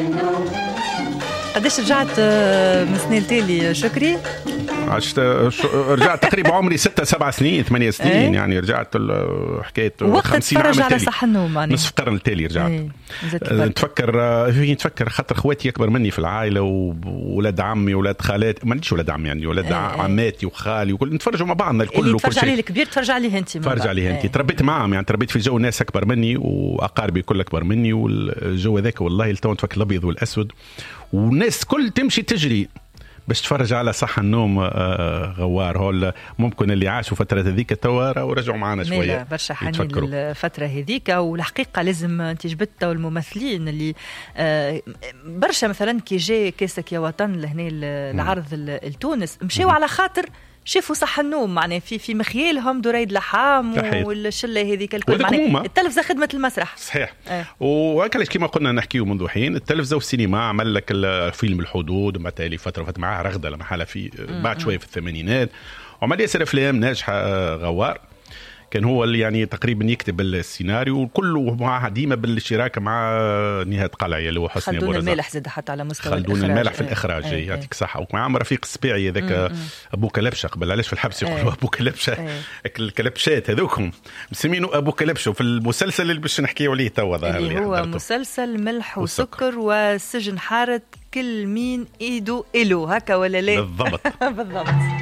قداش رجعت من سنين تالي شكري؟ رجعت تقريبا عمري 6-7 سنين 8 سنين ايه؟ يعني رجعت حكاية 50 عام تفرج على صح النوم يعني. نصف قرن التالي رجعت ايه؟ نتفكر خاطر خواتي أكبر مني في العائلة وولاد عمي وولاد خالاتي ما عنديش ولاد عمي يعني ولاد ايه؟ عماتي وخالي وكل نتفرجوا مع بعضنا الكل اللي تفرج عليه الكبير تفرج عليه انت تفرج عليه انت تربيت معهم يعني تربيت في جو ناس أكبر مني وأقاربي كل أكبر مني والجو ذاك والله التو نتفكر الأبيض والأسود والناس كل تمشي تجري باش تفرج على صح النوم. غوار هول ممكن اللي عاشوا فترة هذيك التوارة ورجعوا معنا شوية برشا حنين الفترة هذيك. والحقيقة لازم انت جبت والممثلين اللي برشا مثلا كي جاي كاسك يا وطن لهنا العرض التونس مشيوا على خاطر شافوا صح النوم معناه في مخيالهم دريد لحام والشله هذيك الكل معناه التلفزه خدمه المسرح صحيح وهكذا كما قلنا نحكيو منذ حين التلفزه والسينما عمل لك فيلم الحدود وما تالي فتره فات معاه رغده لما حاله في بعد شويه في الثمانينات وعمل ياسر افلام ناجحه. غوار كان هو اللي يعني تقريبا يكتب السيناريو وكله معها ديما بالشراكه مع نهاد قلعي اللي هو حسني ابو رزاق. خلدون المالح زاد حتى على مستوى خلدون المالح في الاخراج يعطيك صحه ومع رفيق السبيعي هذاك ابو كلبشه قبل علاش في الحبس يقولوا ابو كلبشه الكلبشات هذوكم مسمينه ابو كلبشه في المسلسل اللي باش نحكيو عليه توا اللي هو مسلسل ملح وسكر وسجن حارة كل مين ايده إلو هكا ولا لا؟ بالضبط بالضبط.